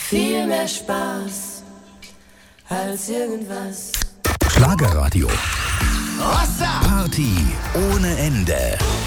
Viel mehr Spaß als irgendwas. Schlagerradio. Party ohne Ende.